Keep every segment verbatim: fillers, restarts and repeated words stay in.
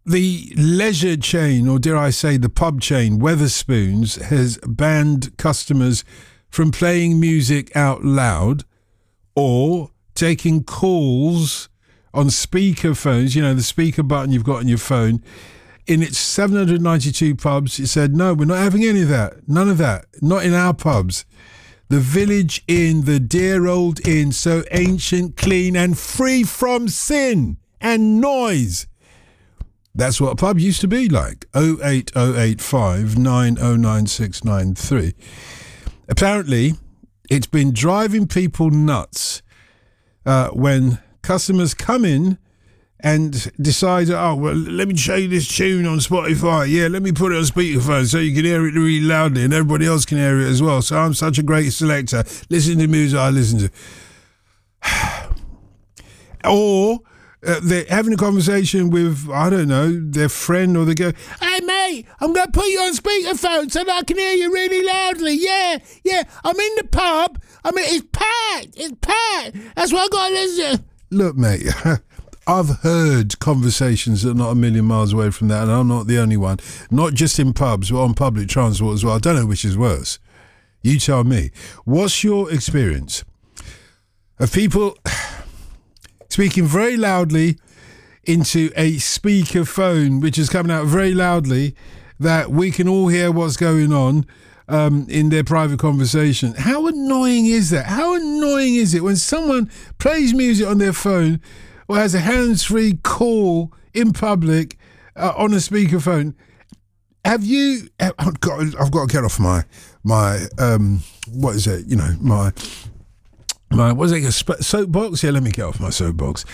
The leisure chain, or dare I say the pub chain, Weatherspoons, has banned customers from playing music out loud or taking calls on speaker phones, you know, the speaker button you've got on your phone. In its seven hundred ninety-two pubs, it said, no, we're not having any of that. None of that. Not in our pubs. The Village Inn, the dear old inn, so ancient, clean and free from sin and noise. That's what a pub used to be like. oh eight oh eight five nine oh nine six nine three. Apparently, it's been driving people nuts uh, when customers come in and decide, oh, well, let me show you this tune on Spotify. Yeah, let me put it on speakerphone so you can hear it really loudly and everybody else can hear it as well. So I'm such a great selector. Listen to music I listen to. Or uh, they're having a conversation with, I don't know, their friend, or they go, hey, mate, I'm going to put you on speakerphone so that I can hear you really loudly. Yeah, yeah, I'm in the pub. I mean, it's packed. It's packed. That's what I got to listen to. Look, mate, I've heard conversations that are not a million miles away from that, and I'm not the only one. Not just in pubs, but on public transport as well. I don't know which is worse. You tell me. What's your experience of people speaking very loudly into a speaker phone, which is coming out very loudly, that we can all hear what's going on um, in their private conversation? How annoying is that? How annoying is it when someone plays music on their phone or has a hands-free call in public uh, on a speakerphone? Have you? I've got, I've got to get off my my um, what is it? You know, my my what is it? A sp- soapbox? Yeah, let me get off my soapbox.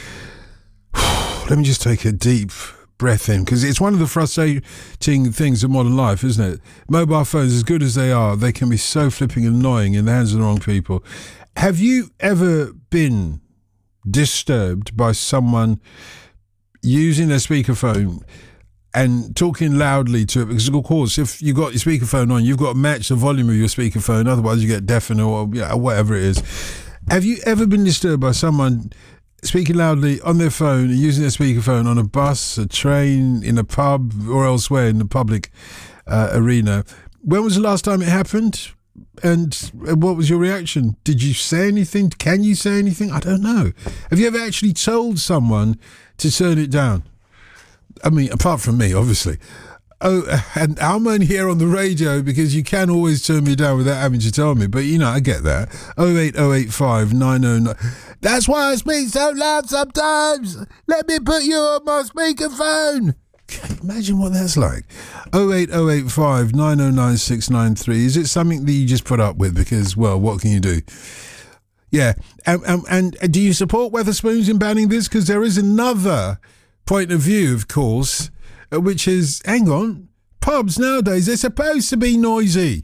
Let me just take a deep breath in, because it's one of the frustrating things of modern life, isn't it? Mobile phones, as good as they are, they can be so flipping annoying in the hands of the wrong people. Have you ever been disturbed by someone using their speakerphone and talking loudly to it? Because of course, if you've got your speakerphone on, you've got to match the volume of your speakerphone, otherwise you get deafened or you know, whatever it is. Have you ever been disturbed by someone speaking loudly on their phone and using their speakerphone on a bus, a train, in a pub or elsewhere in the public uh, arena? When was the last time it happened? And what was your reaction? Did you say anything? Can you say anything? I don't know. Have you ever actually told someone to turn it down? I mean, apart from me, obviously. Oh, and I'm only here on the radio because you can always turn me down without having to tell me. But, you know, I get that. oh eight oh eight five nine oh nine. That's why I speak so loud sometimes. Let me put you on my speakerphone. Imagine what that's like. oh eight oh eight five nine oh nine six nine three. Is it something that you just put up with because, well, what can you do? Yeah. And, and, and do you support Weatherspoons in banning this? Because there is another point of view, of course, which is, hang on, pubs nowadays, they're supposed to be noisy.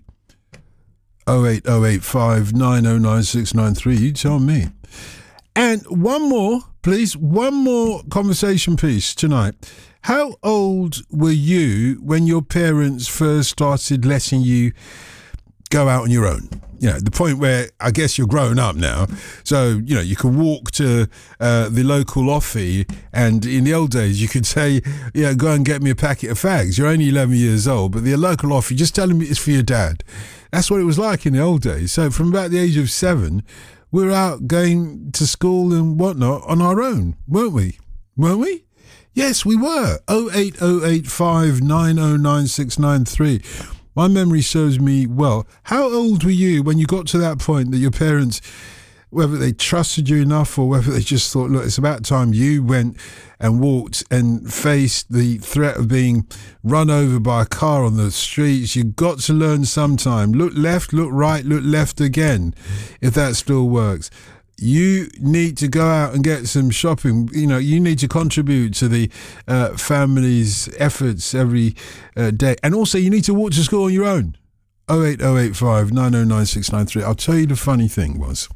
oh eight oh eight five nine oh nine six nine three. You tell me. And one more, please, one more conversation piece tonight. How old were you when your parents first started letting you go out on your own? You know, the point where I guess you're grown up now. So, you know, you can walk to uh, the local offie, and in the old days you could say, yeah, go and get me a packet of fags. You're only eleven years old, but the local offie, just tell him it's for your dad. That's what it was like in the old days. So from about the age of seven, we were out going to school and whatnot on our own, weren't we? Weren't we? Yes, we were. oh eight oh eight five nine oh nine six nine three. My memory serves me well. How old were you when you got to that point that your parents, whether they trusted you enough or whether they just thought, look, it's about time you went and walked and faced the threat of being run over by a car on the streets? You've got to learn sometime. Look left, look right, look left again, if that still works. You need to go out and get some shopping. You know, you need to contribute to the uh, family's efforts every uh, day. And also, you need to walk to school on your own. oh eight oh eight five nine oh nine six nine three. I'll tell you the funny thing was,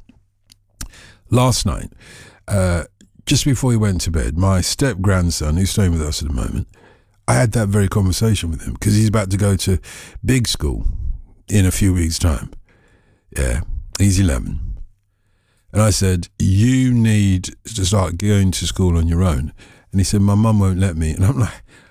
last night, uh, just before he went to bed, my step-grandson, who's staying with us at the moment, I had that very conversation with him because he's about to go to big school in a few weeks' time. Yeah, he's eleven. And I said, you need to start going to school on your own. And he said, my mum won't let me. And I'm like,